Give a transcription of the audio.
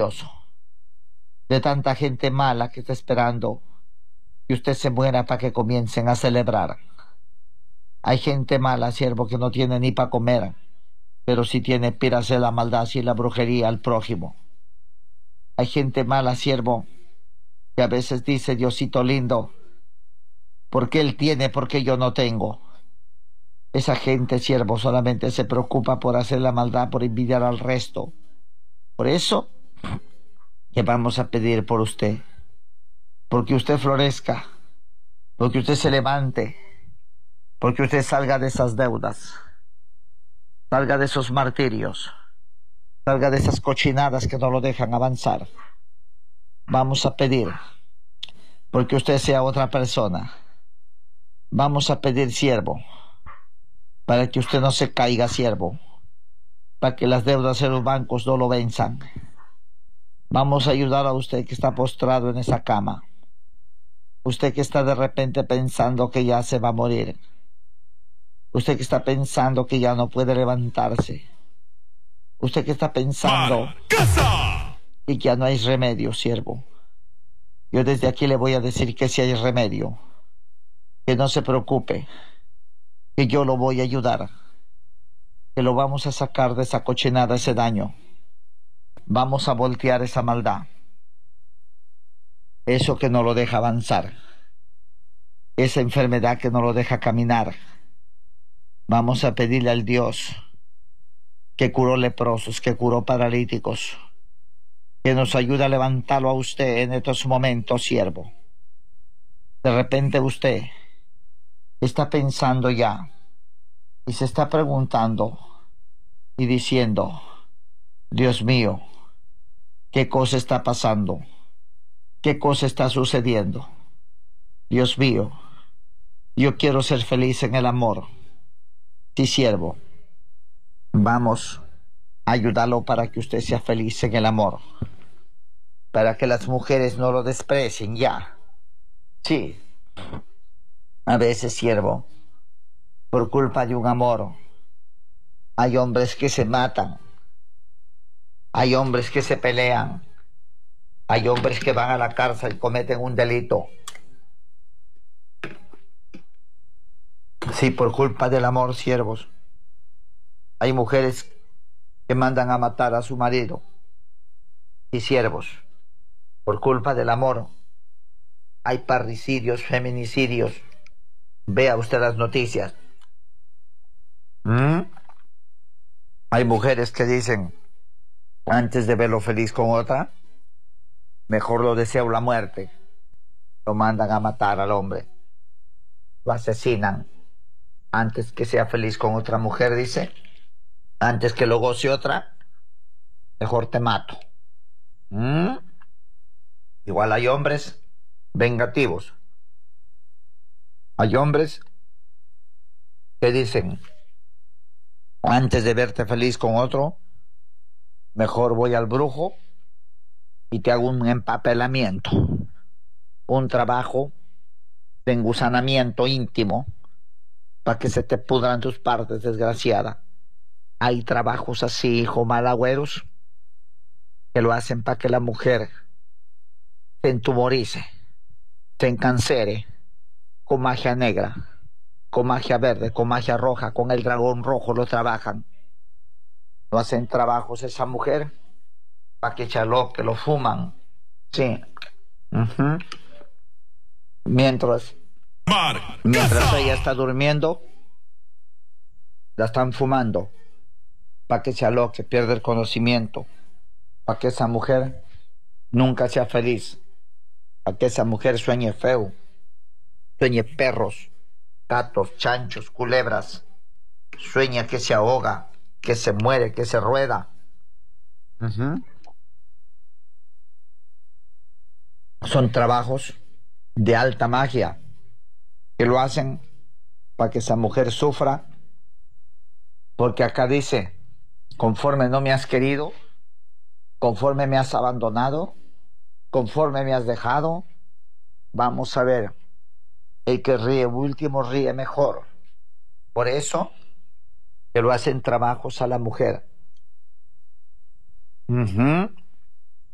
orgulloso de tanta gente mala que está esperando que usted se muera para que comiencen a celebrar. Hay gente mala, siervo, que no tiene ni para comer, pero sí tiene para hacer la maldad y la brujería al prójimo. Hay gente mala, siervo, que a veces dice, Diosito lindo, ¿por qué él tiene, por qué yo no tengo? Esa gente, siervo, solamente se preocupa por hacer la maldad, por envidiar al resto. Por eso que vamos a pedir por usted, porque usted florezca, porque usted se levante, porque usted salga de esas deudas, salga de esos martirios, salga de esas cochinadas que no lo dejan avanzar. Vamos a pedir porque usted sea otra persona. Vamos a pedir, siervo, para que usted no se caiga, siervo, para que las deudas en los bancos no lo venzan. Vamos a ayudar a usted que está postrado en esa cama, usted que está de repente pensando que ya se va a morir, usted que está pensando que ya no puede levantarse, usted que está pensando que ya no hay remedio, siervo. Yo desde aquí le voy a decir que sí hay remedio, que no se preocupe, que yo lo voy a ayudar, que lo vamos a sacar de esa cochinada, ese daño. Vamos a voltear esa maldad, eso que no lo deja avanzar, esa enfermedad que no lo deja caminar. Vamos a pedirle al Dios que curó leprosos, que curó paralíticos, que nos ayude a levantarlo a usted en estos momentos, siervo. De repente usted está pensando ya y se está preguntando y diciendo, Dios mío, ¿qué cosa está pasando? ¿Qué cosa está sucediendo? Dios mío, yo quiero ser feliz en el amor. Sí, siervo, vamos a ayudarlo para que usted sea feliz en el amor, para que las mujeres no lo desprecien ya. Sí, a veces, siervo, por culpa de un amor, hay hombres que se matan, hay hombres que se pelean, hay hombres que van a la cárcel y cometen un delito. Sí, por culpa del amor, siervos. Hay mujeres que mandan a matar a su marido. Y siervos, por culpa del amor, hay parricidios, feminicidios. Vea usted las noticias. Hay mujeres que dicen, antes de verlo feliz con otra, mejor lo deseo la muerte. Lo mandan a matar al hombre. Lo asesinan. Antes que sea feliz con otra mujer, dice, antes que lo goce otra, mejor te mato. Igual hay hombres vengativos. Hay hombres que dicen, antes de verte feliz con otro, mejor voy al brujo y te hago un empapelamiento, un trabajo de engusanamiento íntimo para que se te pudran tus partes, desgraciada. Hay trabajos así, hijo malagüeros, que lo hacen para que la mujer se entumorice, se encancere, con magia negra, con magia verde, con magia roja, con el dragón rojo lo trabajan. No hacen trabajos esa mujer para que chalo, que lo fuman. Sí. Mientras ella está durmiendo, la están fumando para que se aloque, pierda el conocimiento, para que esa mujer nunca sea feliz, para que esa mujer sueñe feo, sueñe perros, gatos, chanchos, culebras, sueña que se ahoga, que se muere, que se rueda. Son trabajos de alta magia que lo hacen para que esa mujer sufra, porque acá dice, conforme no me has querido, conforme me has abandonado, conforme me has dejado, vamos a ver, el que ríe último ríe mejor. Por eso que lo hacen trabajos a la mujer.